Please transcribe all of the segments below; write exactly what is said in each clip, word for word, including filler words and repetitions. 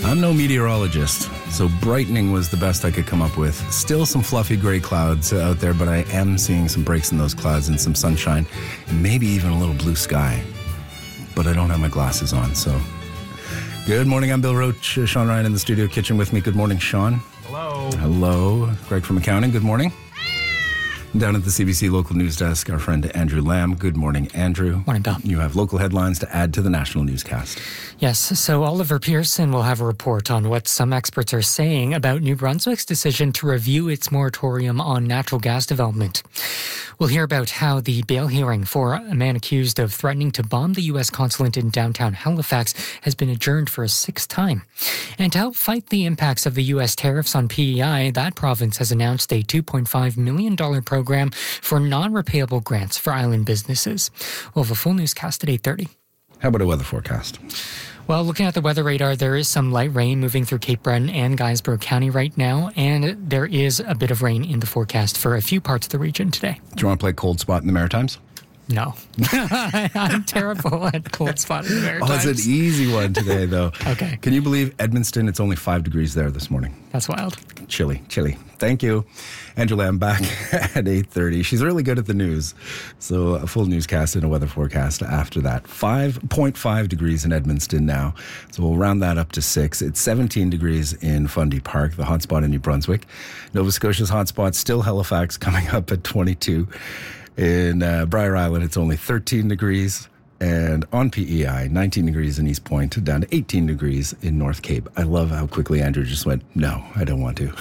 I'm no meteorologist, so brightening was the best I could come up with. Still some fluffy gray clouds out there, but I am seeing some breaks in those clouds and some sunshine, and maybe even a little blue sky. But I don't have my glasses on, so... Good morning, I'm Bill Roach. Sean Ryan in the studio kitchen with me. Good morning, Sean. Hello. Hello. Greg from accounting, good morning. Down at the C B C local news desk, our friend Andrew Lamb. Good morning, Andrew. Morning, Bill. You have local headlines to add to the national newscast. Yes, so Oliver Pearson will have a report on what some experts are saying about New Brunswick's decision to review its moratorium on natural gas development. We'll hear about how the bail hearing for a man accused of threatening to bomb the U S consulate in downtown Halifax has been adjourned for a sixth time. And to help fight the impacts of the U S tariffs on P E I, that province has announced a two point five million dollars program for non-repayable grants for island businesses. We'll have a full newscast at eight thirty. How about a weather forecast? Well, looking at the weather radar, there is some light rain moving through Cape Breton and Guysborough County right now, and there is a bit of rain in the forecast for a few parts of the region today. Do you want to play Cold Spot in the Maritimes? No. I'm terrible at Cold Spot in the Maritimes. Oh, it's an easy one today, though. Okay. Can you believe Edmundston? It's only five degrees there this morning. That's wild. Chilly, chilly. Thank you. Angela, I'm back at eight thirty. She's really good at the news. So a full newscast and a weather forecast after that. five point five degrees in Edmundston now. So we'll round that up to six. It's seventeen degrees in Fundy Park, the hotspot in New Brunswick. Nova Scotia's hotspot, still Halifax, coming up at twenty-two. In uh, Briar Island, it's only thirteen degrees. And on P E I, nineteen degrees in East Point, down to eighteen degrees in North Cape. I love how quickly Andrew just went, no, I don't want to.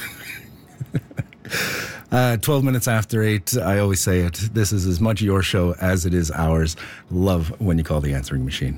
uh, twelve minutes after eight, I always say it. This is as much your show as it is ours. Love when you call the answering machine.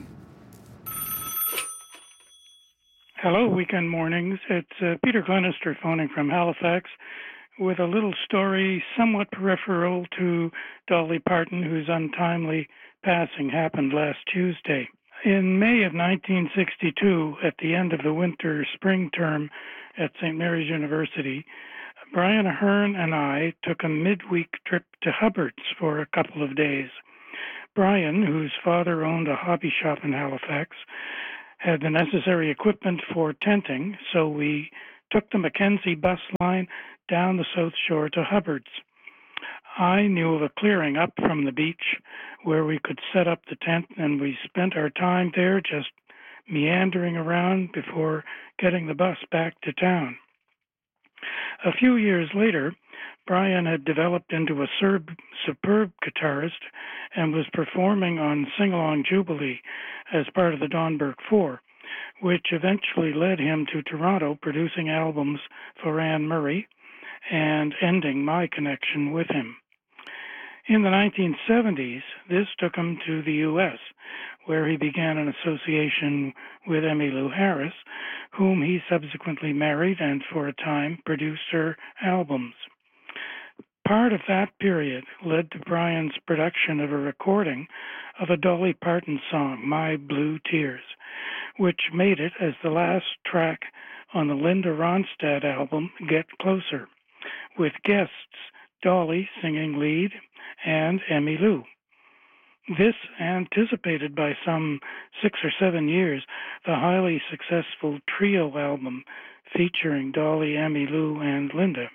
Hello, Weekend Mornings. It's uh, Peter Glenister phoning from Halifax with a little story somewhat peripheral to Dolly Parton, whose untimely passing happened last Tuesday. In May of nineteen sixty-two, at the end of the winter-spring term at Saint Mary's University, Brian Ahern and I took a midweek trip to Hubbard's for a couple of days. Brian, whose father owned a hobby shop in Halifax, had the necessary equipment for tenting, so we took the Mackenzie bus line down the South Shore to Hubbard's. I knew of a clearing up from the beach where we could set up the tent, and we spent our time there just meandering around before getting the bus back to town. A few years later, Brian had developed into a superb, superb guitarist and was performing on Sing Along Jubilee as part of the Don Burke Four, which eventually led him to Toronto, producing albums for Anne Murray and ending my connection with him. In the nineteen seventies, this took him to the U S, where he began an association with Emmylou Harris, whom he subsequently married and for a time produced her albums. Part of that period led to Brian's production of a recording of a Dolly Parton song, My Blue Tears, which made it as the last track on the Linda Ronstadt album, Get Closer, with guests Dolly singing lead and Emmylou. This anticipated by some six or seven years the highly successful trio album featuring Dolly, Emmylou, and Linda.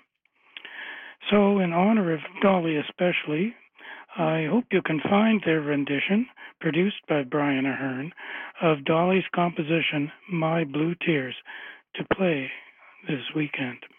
So in honor of Dolly especially, I hope you can find their rendition, produced by Brian Ahern, of Dolly's composition, My Blue Tears, to play this weekend.